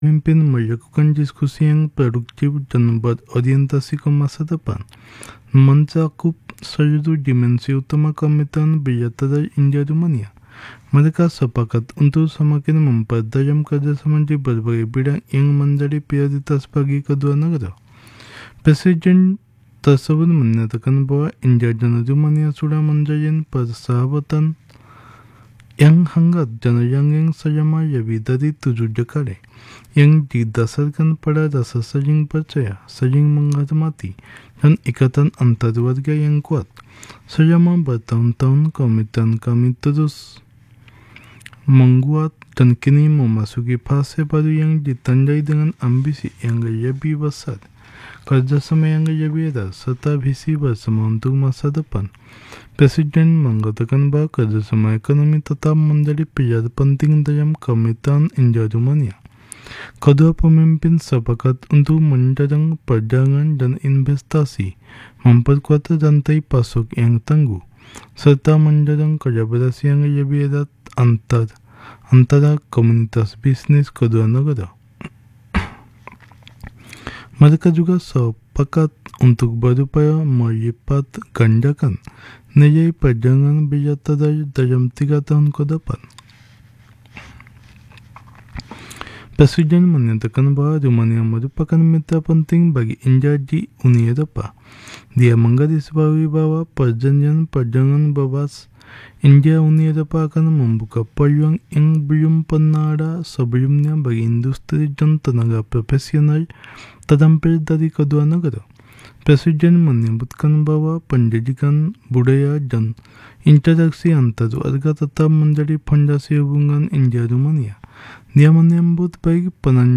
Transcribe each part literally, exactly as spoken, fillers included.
Pemimpin melakukan diskusi yang produktif dan berorientasi ke masa depan, mencakup seluruh dimensi utama kemitraan bilateral India-Rumania. Mereka sepakat untuk semakin memperdalam kerjasama di berbagai bidang yang menjadi prioritas bagi kedua negara. Presiden tersebut menyatakan bahwa India dan Rumania sudah menjalin persahabatan yang hangat dan yang selama lebih dari tujuh dekade, yang didasarkan pada rasa saling percaya, saling menghormati, dan ikatan antar warga yang kuat. Selama bertahun-tahun komitmen kami terus menguat dan kini memasuki fase baru yang ditandai dengan ambisi yang lebih besar, kerjasama yang lebih erat, serta visi bersama untuk masa depan. Presiden mengatakan bahwa kerjasama ekonomi tetap menjadi pilar penting dalam kemitraan India-Rumania. Kedua pemimpin sepakat untuk mendorong perdagangan dan investasi, memperkuat rantai pasok yang tangguh, serta mendorong kolaborasi yang lebih erat antar antara komunitas bisnis kedua negara. Mereka juga sepakat untuk berupaya melipat gandakan nilai perdagangan bilateral dalam tiga tahun ke depan. Presiden menyatakan bahwa Rumania merupakan mitra penting bagi India di Uni Eropa. Dia menggarisbawahi bahwa perjanjian perdagangan bebas India-Uni Eropa akan membuka peluang yang belum pernah ada sebelumnya bagi industri dan tenaga profesional terampil dari kedua negara. Presiden menyebutkan bahwa pendidikan, budaya, dan interaksi antar warga tetap menjadi fondasi hubungan India-Rumania. Dia menyambut baik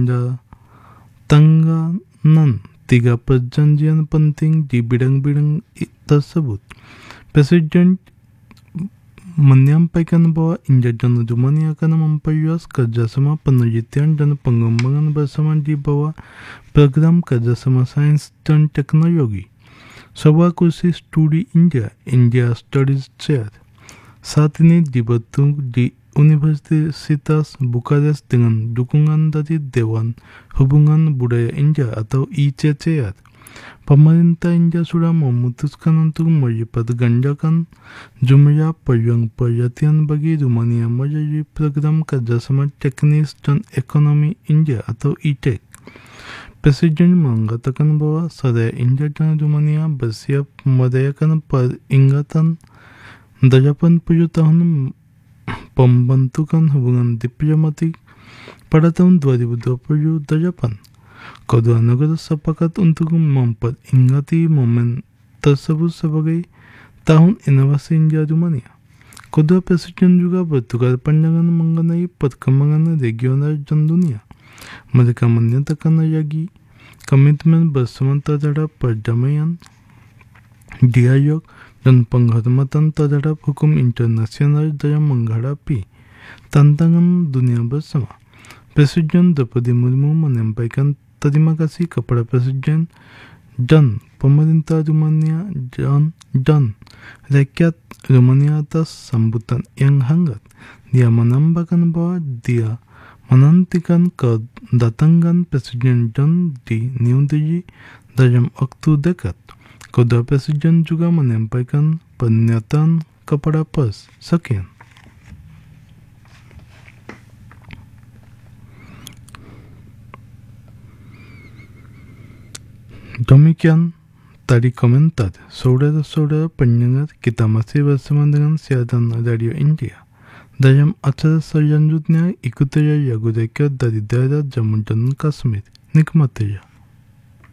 penandatanganan tiga perjanjian penting di bidang-bidang tersebut. Presiden menyampaikan bahwa India dan Rumania akan memperluas kerjasama penelitian dan pengembangan bersama di bawah program kerjasama sains dan teknologi. Sebuah kursi studi India, India Studies Chair, saat ini dibentuk di Universitas Bukares dengan dukungan dari Dewan Hubungan Budaya India atau I C C R. Pemerintah India sudah memutuskan untuk melipat gandakan jumlah peluang pelatihan bagi Rumania melalui program kerjasama teknis dan ekonomi India atau I T E C. Presiden mengatakan bahwa saat India dan Rumania bersiap merayakan peringatan delapan puluh tahun pembentukan hubungan diplomatik pada tahun dua ribu dua puluh delapan. Kedua negara sepakat untuk memperingati momen tersebut sebagai Tahun Inovasi India-Rumania. Kedua presiden juga bertukar pandangan mengenai perkembangan regional dan dunia. Mereka menyatakan lagi komitmen bersama terhadap perdamaian, dialog, dan penghormatan terhadap hukum internasional dalam menghadapi tantangan dunia bersama. Presiden Draupadi Murmu menyampaikan terima kasih kepada Presiden dan pemerintah Rumania dan, dan rakyat Rumania atas sambutan yang hangat. Dia menambahkan bahwa dia menantikan kedatangan Presiden John di New Delhi dalam waktu dekat. Kedua presiden juga menyampaikan pernyataan kepada pers. Sekian. Demikian tadi komentar saudara-saudara pendengar, kita masih bersama dengan siaran Radio India. Dalam acara selanjutnya, ikutilah lagu dekat dari daerah Jammu dan Kashmir. Nikmatilah.